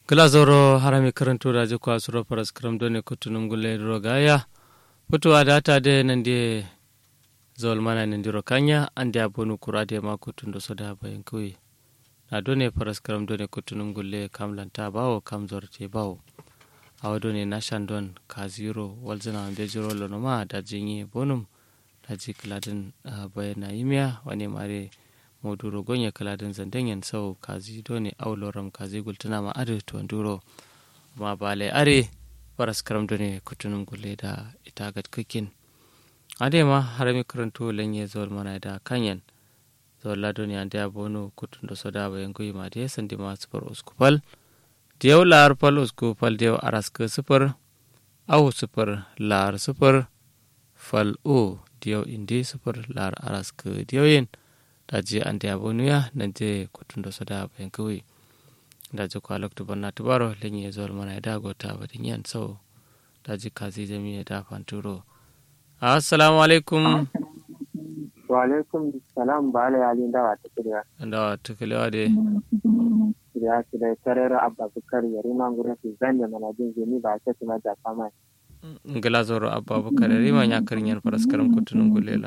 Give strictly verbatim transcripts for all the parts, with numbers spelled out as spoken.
Glazoro harami karanto da ji kwa suro faras kram done kutunum gulle rogaya putuwa data de nande zol mana nandiro kanya ande abonu kurade ma kutundo soda bayan kuyi na done faras kram done kutunum gulle kamlanta bawo kam zorte bawo awa done nashan don ka zero walzina be zero lonoma da jinyi bonum da ji kladin bayana yimiya wani mare moduro gonya kaladin zandanyan sau kazi doni auloram kazi gultuna ma ade to nduro ma bale are faras karam doni kutunum gulle da ita gat kikin ade ma harami karanto lenye zol mana da kanyan zol la doni ande abono kutundo soda bayan goyi ma de sandi ma super uskupal diyaw lar pal uskupal diyaw araska super au super lar super fal o diyaw indi super lar araska diyawen daji ande abonuya nanje kutundo soda bayan kawai daji kwalak tuban na tubaro lenye zol mana da gota badin yan so daji kazi jami'a da fanturo assalamu alaikum wa alaikum salam bale ali ndawa tukiliwa ndawa tukiliwa de ya kida karera abba bukar yari mangure fi zanya manajin jini ba ta tuma da fama ngala zoro abba bukar yari ma nya karinyan faraskaram kutunun gulela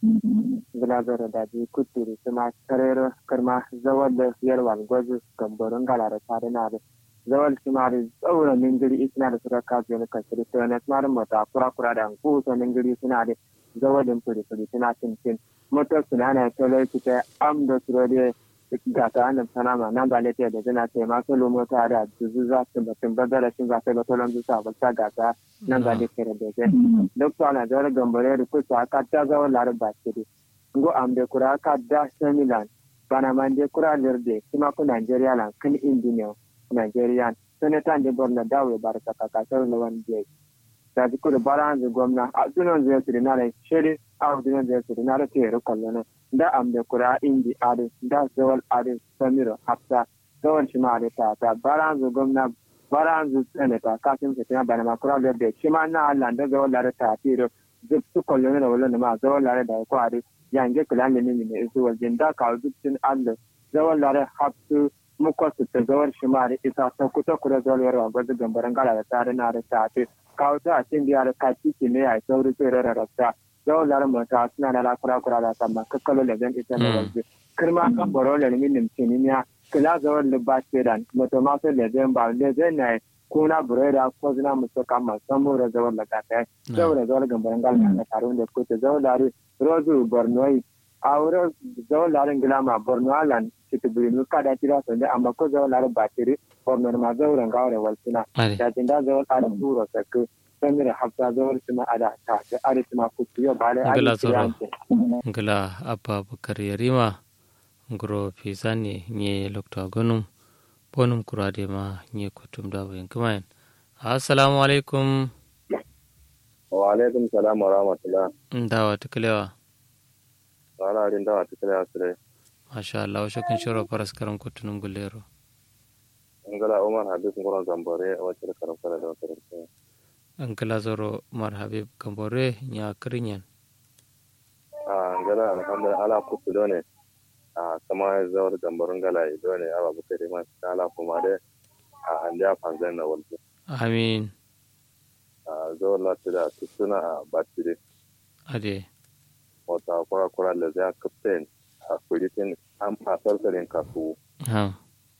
Gilazoro da ji kuturi kuma karero karma zawal da yarwan gwazu gambarin galara tare na da zawal kuma da tsauran ningiri isna da suka kaje ne kan shiri to ne kuma mota kura kura da ku to ningiri suna da zawalin furi furi suna cin cin motar suna na tole ta am da surode ga ta annan sanama nan ba ne ta da zina sai ma solo mota da zuzu za su batun bazara shin ba sai ba tolon zuwa ba ta ga ta nan ba ne kare da ke duk to ana da gambare da ku ta ka ta zawal larba ce ngo amde kura ka da semilan bana mande kura lerde kuma ku Nigeria lan kan indinyo Nigerian senata de borna dawe barka ka ka tar lawan je da ku da baran de gomna adunon je trinare shiri adunon je trinare te ro kallona da amde kura indi ade da zawal ade samiro hafta zawal shima ade ta ta baran de gomna baran de senata ka tin ke ta bana kura lerde shima na Allah da zawal ade ta tiro duk su kallona wala ma zawal ade da ko ade yange kulan ne ne su wajen da ka dukkan Allah zawal lare hafsu muko su ta zawar shimari isa ta kuta kura zawal yarwa gwazu gambaran gala da tare na da tafi kawo ta a cikin biyar ka ciki ne a sauri sai rara rasta zawal lare mata suna da lakura kura da sama kakkalo da zan ita na wajen kirma kan baro da min nimciniya kula zawal libati dan mata masu da zan ba da zan na kuna bureda ko zina musu kama samu da zawal da ta zawal zawal gambaran gala da tare da kuta zawal lare rozu bornoi awro zawlarin gilama borno alan kitubiri nuka da tira sonde amma ko zawlarin batiri borno ma zawran gawre walsina da tinda zawal ala duro sakku samira hafta zawal sima ada ta da arisma kutuyo bale ngala zoro ngala abba bukar yarima ngro pisani nye lokto gonum bonum kurade ma nye kutum da bayan kumain assalamu alaikum wa alaikum salam wa rahmatullah ndawa tukalewa wala rin dawa tukalewa sire masha Allah washe kun shiro faras karam kutunum gullero ngala umar habib ngoro gambore wacce karam kala da wacce ngala zoro mar habib gambore nya krinyan ah ngala alhamdulillah ala kutu done ah kama zawar gamborun gala done aba bukari ma ala kuma de ah anda fanzan na walto amin zo latida suna batire ade wata kura kura da za captain a kuditin an fasar karin kafu ha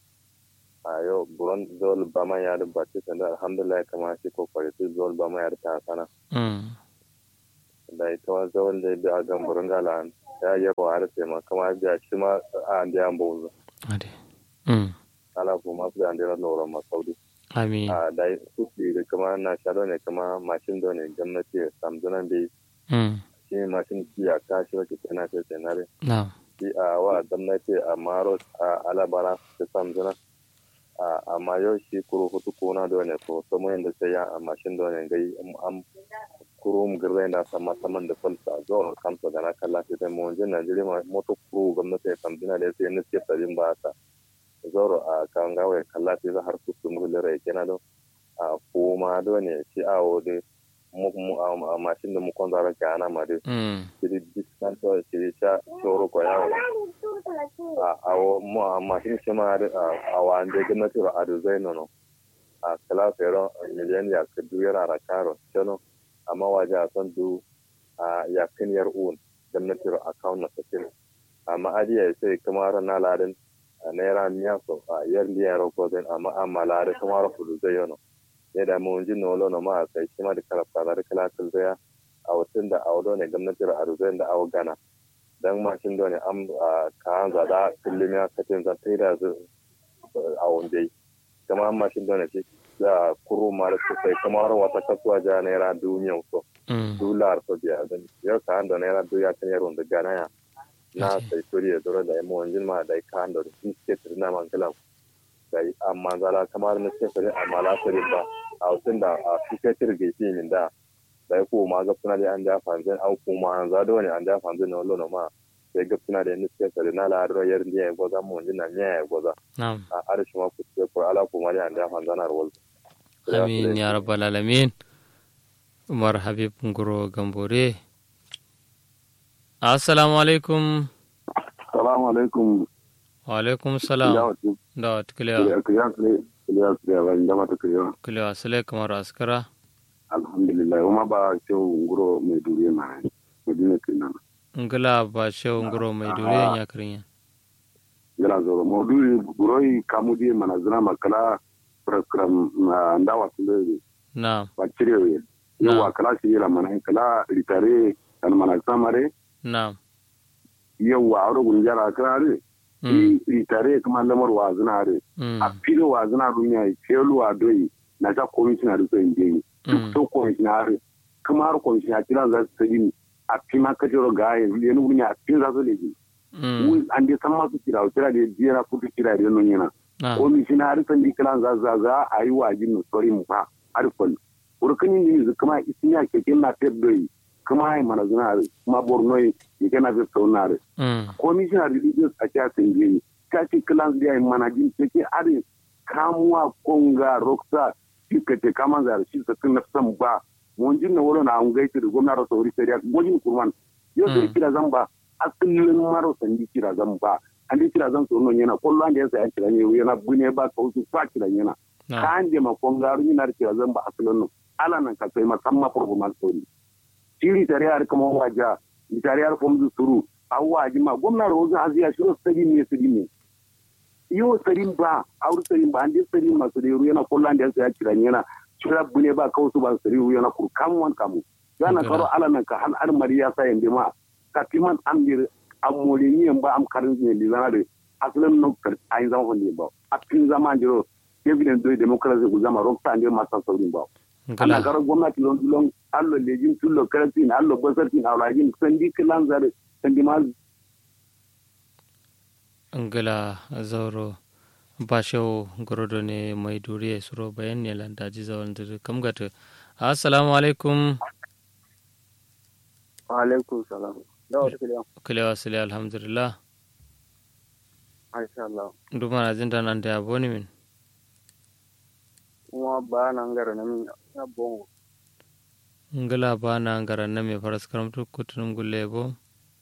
ayo buron zol bama ya da bace sanda alhamdulillah kama shi ko kwari zol bama ya ta sana mm da ita zol da bi a gamburun galan ya yabo har sai ma kama biya shi ma a andi an bozo ade mm ala kuma su andi ran loro ma saudi amin a da kuɗi da kuma na sharo ne kuma mashin da ne gwamnati samdunan bai shi mashin kiya ta shi wake tana ce tsanare na shi a wa gwamnati a maro a alabara da samdunan a amma yau shi kuro hutu kona da ne ko samo yanda sai ya mashin da ne gai am kuro mu girrai na sama saman da falsa zuwa kamsa da na kalla sai mu jin Najeriya moto kuro gwamnati samdunan da sai ne sai sabin ba ta zoro a kan gawe kalla sai za har su mu lere kenan do a kuma do ne ci awo de mu a mashin da mu kon zara kana ma de ci distance to ci cha shoro ko yawo a a mashin shi ma a wanda gwamnati a da zai nono a kala fero miliyan ya kudu yana da karo shano amma waje a san du a ya kan yar un gwamnati account na sakin amma adiya sai kamar na ladin naira miya so a yar liya roko den amma amma ladin kamar fudu zai yono ne da mun jin nolo no ma sai shi ma da kala fara da kala zai a wutun da audo ne gwamnati a ruzai da awo gana dan mashin da ne am ka hanza da kullum ya kace za ta yi da a wanda kamar mashin da ne shi da kuro ma da sai kamar wata kasuwa ja naira duniya so dolar so biya dan yau ka handa naira duya kan yaro da gana ya na sai kuriya dole da mu wanjin ma da ka handa da shi ke tsina man kala sai amma zala kamar ne sai sai amma la sai ba a wutun da a fikatir ge shi min da sai ko ma ga suna da an da fanzan au kuma an za da wani an da fanzan na wallo ma sai ga suna da niske sai na la ro yar ndiya go za mu wanjin na nya go za na'am a arshi ma ku sai ko ala kuma da an da fanzan na wallo amin ya rabbal alamin Umar Habib Nguro Gambore. Assalamu alaikum. Assalamu alaikum. Wa alaikum salam. Da wata kilewa. Kilewa kilewa kilewa ba inda mata kilewa. Kilewa sile kamar askara. Alhamdulillah kuma ba shehu Nguro mai duriya ma madina kenan. Ngila ba shehu Nguro mai duriya ya karinya. Ngila zo mo duri buroi kamudi mana zina makala program ndawa sile. Na. Ba cirewe. Yawa kala shi yela mana kala litare kan mana samare na'am yawa aure gun jara krare litare kuma lamar wazina re a filo wazina dunya felo adoi na ta commissioner so inje to commissioner kuma har commissioner kila za su yi a fima ka jiro gaye ne nu nya fil za su leji mun ande samma su kira kira da jira kudu kira da non yana commissioner san di kila za za za ayi wajin no sori mu fa arfal urkani ne kuma isinya keke na tebdoi kuma ai mana zuna kuma borno yake na fi saunare commissioner religious a ta singeni kaci class da manajin take are kamuwa konga roksa kike kama za shi sakin nafsan ba mun jin na wala na an gaiti da gwamnati sauri sai gojin kurman yau da kira zan ba asalin maro sandi kira zan ba an di kira zan so non yana kullu an da yasa an kira ne yana bune ba ka su fa kira yana kan je ma kongaru ni na kira zan ba asalin ala nan ka sai masamma performance story tiri tare har kuma waja tare har kuma suru awwa jima gwamnati rozu haziya shiro sadi ne sadi ne yo sadi ba auru sadi ba ande sadi ma sadi ru yana kullan da sai kira yana shira bune ba kausu ba sadi ru yana kur kamwan kamu yana karo ala nan ka hal ar mariya sai inde ma ka timan amdir amole ni ba am karin ne lana de aslan no kar ayin zama honde ba a cikin zaman jiro evidence do democracy ku zama rokta ande ma san sauri ba ana karo gwamnati lon lon allo lejin tullo karatin allo basartin awlajin sandi kilan zare sandi mal angala zauro basho gorodo ne mai duriya suro bayan ne landaji zawon da kam gata assalamu alaikum wa alaikum salam da wasu kilewa kilewa sile alhamdulillah masha Allah duma na jinta nan da yabo ne min kuma ba nan gara na min ya bongo ngala ba na gara na me faras karamtu kutunum gulle bo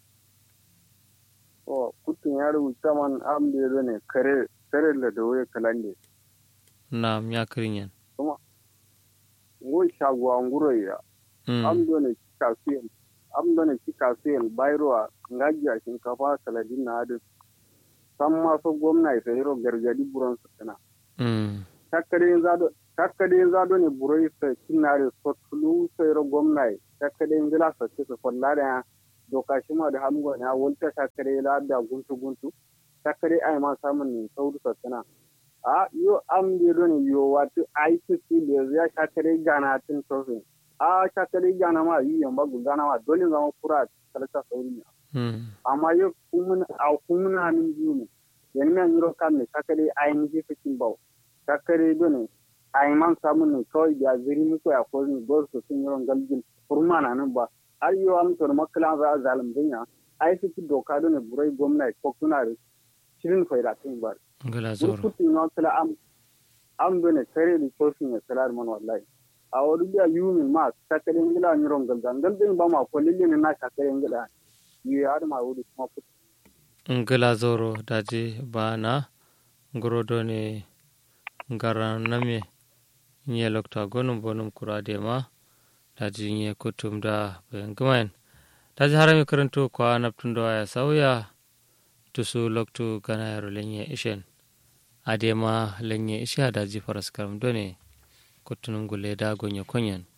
o kutun ya rubuta man am da yazo ne kare kare da dawo kalande na ya kirinyan kuma ngo shagwa nguro ya am do ne kasuyen am do ne kasuyen bayroa ngaji a shinkafa saladin na adu samma so gwamnati sai ro gargadi buron su kana takkade zado takkade zado ne buroi sai kinare sotulu sai ro gwamnati takkade ngila sa ce so lada doka shi ma da hamgo na wulta takkade la da guntu guntu takkade ai ma samun ne sauru sana a yo am de don yo watu ai su le ya takkade gana tin tofe a takkade gana ma yi yamba gana ma dole zama kura talaka sauri ne amma yo kumun a kumun hanin juni yanne yiro kan ne takkade ai ni ji fikin bawo takkare dole ai man samun ne kawai da ziri muku ya ko ni gor su sun yiron galgin furmana nan ba har yau am to maklan za zalim dunya ai su ki doka dole burai gwamnati ko kuna da shirin faida tin ba ngala zoro ku tin no kala am am dole kare ni ko sun ya salar man wallahi a wadu da yumi ma takkare ngila yiron galgan galgin ba ma ko lille ne na takkare ngila yi har ma wudu kuma ku ngila zoro daji bana ngorodo ne ngaraname nye lokta gonum bonum kurade ma daji nye kutum da bayan gumain daji harami karanto kwa naptundo ya sauya tusu loktu gana yaro lenye ishen adema lenye isha daji faraskaram done kutunum gule da gonyo konyen